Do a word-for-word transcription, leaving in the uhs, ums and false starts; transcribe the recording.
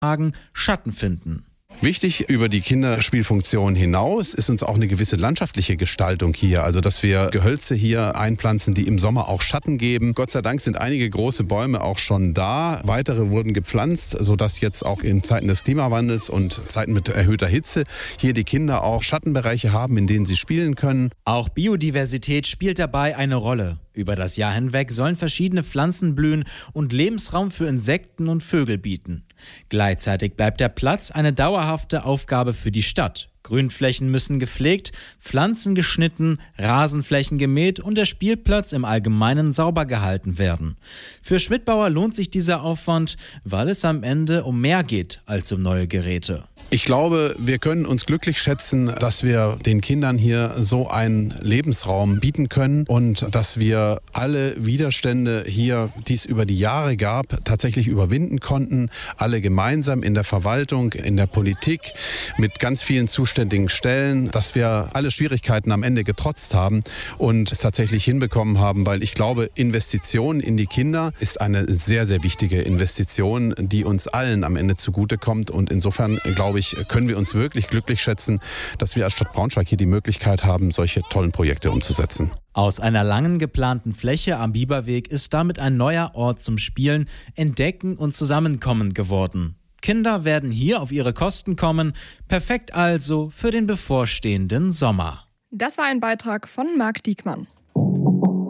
Schatten finden. Wichtig über die Kinderspielfunktion hinaus ist uns auch eine gewisse landschaftliche Gestaltung hier. Also dass wir Gehölze hier einpflanzen, die im Sommer auch Schatten geben. Gott sei Dank sind einige große Bäume auch schon da. Weitere wurden gepflanzt, sodass jetzt auch in Zeiten des Klimawandels und Zeiten mit erhöhter Hitze hier die Kinder auch Schattenbereiche haben, in denen sie spielen können. Auch Biodiversität spielt dabei eine Rolle. Über das Jahr hinweg sollen verschiedene Pflanzen blühen und Lebensraum für Insekten und Vögel bieten. Gleichzeitig bleibt der Platz eine dauerhafte Aufgabe für die Stadt. Grünflächen müssen gepflegt, Pflanzen geschnitten, Rasenflächen gemäht und der Spielplatz im Allgemeinen sauber gehalten werden. Für Schmidbauer lohnt sich dieser Aufwand, weil es am Ende um mehr geht als um neue Geräte. Ich glaube, wir können uns glücklich schätzen, dass wir den Kindern hier so einen Lebensraum bieten können und dass wir alle Widerstände hier, die es über die Jahre gab, tatsächlich überwinden konnten. Alle gemeinsam in der Verwaltung, in der Politik, mit ganz vielen zuständigen Stellen, dass wir alle Schwierigkeiten am Ende getrotzt haben und es tatsächlich hinbekommen haben, weil ich glaube, Investition in die Kinder ist eine sehr, sehr wichtige Investition, die uns allen am Ende zugutekommt und insofern glaube ich, können wir uns wirklich glücklich schätzen, dass wir als Stadt Braunschweig hier die Möglichkeit haben, solche tollen Projekte umzusetzen. Aus einer langen geplanten Fläche am Biberweg ist damit ein neuer Ort zum Spielen, Entdecken und Zusammenkommen geworden. Kinder werden hier auf ihre Kosten kommen, perfekt also für den bevorstehenden Sommer. Das war ein Beitrag von Marc Diekmann.